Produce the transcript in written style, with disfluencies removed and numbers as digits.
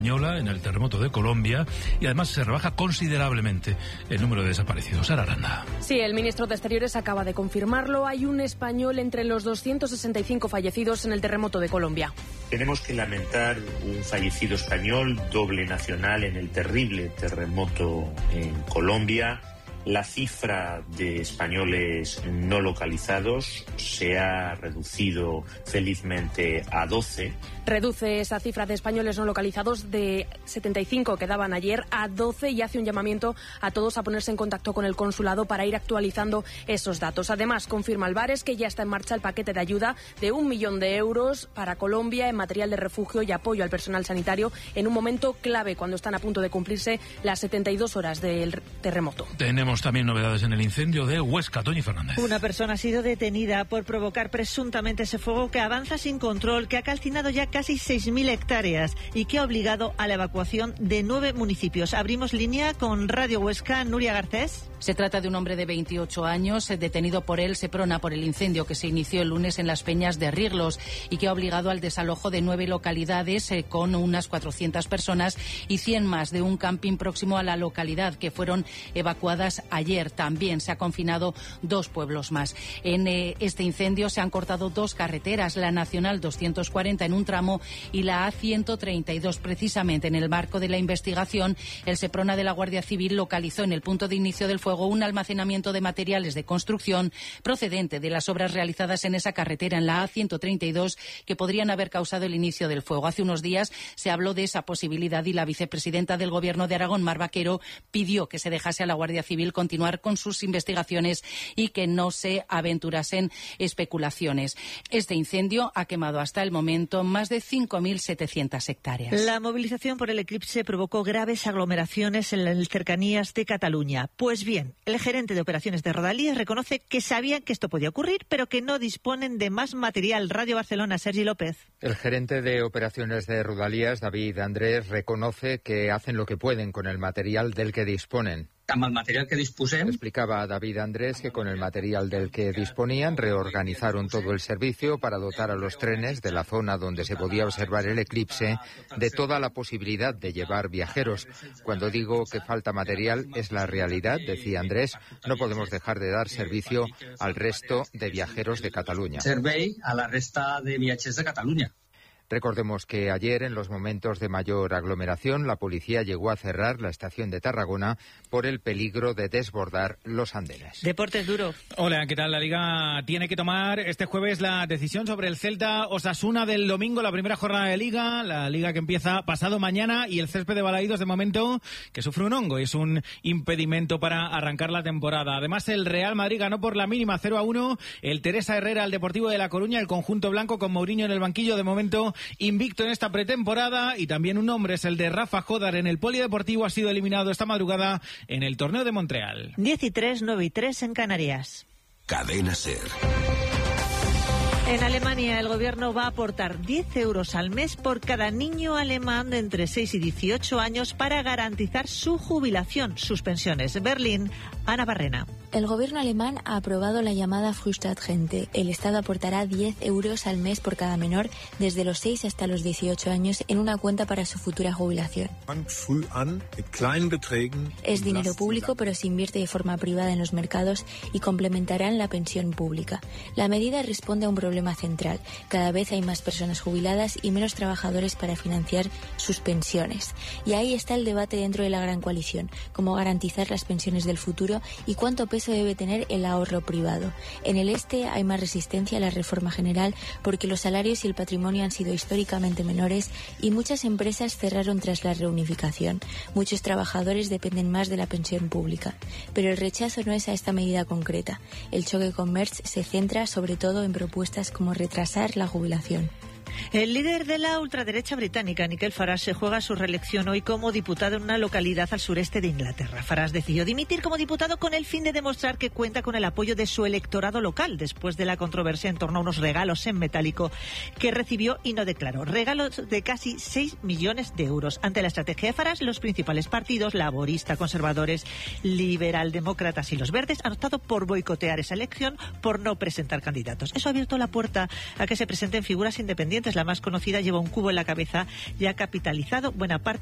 en el terremoto de Colombia, y además se rebaja considerablemente el número de desaparecidos. Sara Aranda. Sí, el ministro de Exteriores acaba de confirmarlo. Hay un español entre los 265 fallecidos en el terremoto de Colombia. Tenemos que lamentar un fallecido español, doble nacional, en el terrible terremoto en Colombia. La cifra de españoles no localizados se ha reducido felizmente a 12. Reduce esa cifra de españoles no localizados de 75 que daban ayer a 12 y hace un llamamiento a todos a ponerse en contacto con el consulado para ir actualizando esos datos. Además, confirma Álvarez que ya está en marcha el paquete de ayuda de 1 millón de euros para Colombia en material de refugio y apoyo al personal sanitario en un momento clave cuando están a punto de cumplirse las 72 horas del terremoto. Tenemos también novedades en el incendio de Huesca. Toñi Fernández. Una persona ha sido detenida por provocar presuntamente ese fuego que avanza sin control, que ha calcinado ya casi 6.000 hectáreas y que ha obligado a la evacuación de 9 municipios. Abrimos línea con Radio Huesca. Nuria Garcés. Se trata de un hombre de 28 años, detenido por el Seprona por el incendio que se inició el lunes en las Peñas de Riglos y que ha obligado al desalojo de 9 localidades con unas 400 personas y 100 más de un camping próximo a la localidad que fueron evacuadas ayer. También se ha confinado 2 pueblos más. En este incendio se han cortado 2 carreteras, la Nacional 240 en un tramo y la A132. Precisamente en el marco de la investigación, el Seprona de la Guardia Civil localizó en el punto de inicio del fuego un almacenamiento de materiales de construcción procedente de las obras realizadas en esa carretera, en la A132, que podrían haber causado el inicio del fuego. Hace unos días se habló de esa posibilidad y la vicepresidenta del Gobierno de Aragón, Mar Vaquero, pidió que se dejase a la Guardia Civil continuar con sus investigaciones y que no se aventurasen especulaciones. Este incendio ha quemado hasta el momento más de 5.700 hectáreas. La movilización por el eclipse provocó graves aglomeraciones en las cercanías de Cataluña. Pues bien, el gerente de operaciones de Rodalies reconoce que sabían que esto podía ocurrir, pero que no disponen de más material. Radio Barcelona, Sergi López. El gerente de operaciones de Rodalies, David Andrés, reconoce que hacen lo que pueden con el material del que disponen. Amb el material que disposem. Explicaba a David Andrés que con el material del que disponían reorganizaron todo el servicio para dotar a los trenes de la zona donde se podía observar el eclipse de toda la posibilidad de llevar viajeros. Cuando digo que falta material es la realidad, decía Andrés, no podemos dejar de dar servicio al resto de viajeros de Cataluña. Servei a la resta de viatgers de Catalunya. Recordemos que ayer, en los momentos de mayor aglomeración, la policía llegó a cerrar la estación de Tarragona por el peligro de desbordar los andenes. Deportes Duro. Hola, ¿qué tal? La Liga tiene que tomar este jueves la decisión sobre el Celta Osasuna del domingo, la primera jornada de Liga, la Liga que empieza pasado mañana, y el césped de Balaídos de momento que sufre un hongo y es un impedimento para arrancar la temporada. Además, el Real Madrid ganó por la mínima 0-1 el Teresa Herrera al Deportivo de La Coruña, el conjunto blanco con Mourinho en el banquillo de momento invicto en esta pretemporada, y también un nombre es el de Rafa Jodar en el Polideportivo, ha sido eliminado esta madrugada en el torneo de Montreal. 10:03, 9:03 en Canarias. Cadena SER. En Alemania, el gobierno va a aportar 10 euros al mes por cada niño alemán de entre 6 y 18 años para garantizar su jubilación, sus pensiones. Berlín, Ana Barrena. El gobierno alemán ha aprobado la llamada Frühstart-Rente. El Estado aportará 10 euros al mes por cada menor desde los 6 hasta los 18 años en una cuenta para su futura jubilación. Es dinero público, pero se invierte de forma privada en los mercados y complementarán la pensión pública. La medida responde a un problema central. Cada vez hay más personas jubiladas y menos trabajadores para financiar sus pensiones. Y ahí está el debate dentro de la gran coalición: cómo garantizar las pensiones del futuro y cuánto peso debe tener el ahorro privado. En el este hay más resistencia a la reforma general porque los salarios y el patrimonio han sido históricamente menores y muchas empresas cerraron tras la reunificación. Muchos trabajadores dependen más de la pensión pública. Pero el rechazo no es a esta medida concreta. El choque con Merz se centra sobre todo en propuestas como retrasar la jubilación. El líder de la ultraderecha británica, Nigel Farage, se juega su reelección hoy como diputado en una localidad al sureste de Inglaterra. Farage decidió dimitir como diputado con el fin de demostrar que cuenta con el apoyo de su electorado local, después de la controversia en torno a unos regalos en metálico que recibió y no declaró. Regalos de casi 6 millones de euros. Ante la estrategia de Farage, los principales partidos, laborista, conservadores, liberaldemócratas y los verdes, han optado por boicotear esa elección, por no presentar candidatos. Eso ha abierto la puerta a que se presenten figuras independientes Serpientes, la más conocida, lleva un cubo en la cabeza y ha capitalizado buena parte